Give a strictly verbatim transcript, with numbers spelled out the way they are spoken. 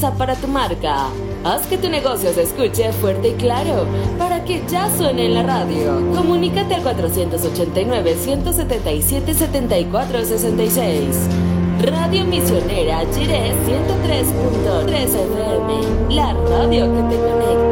confianza para tu marca. Haz que tu negocio se escuche fuerte y claro para que ya suene en la radio. Comunícate al cuatro ocho nueve, uno siete siete, siete cuatro seis seis. Radio Misionera Jiré ciento tres punto tres F M, la radio que te conecta.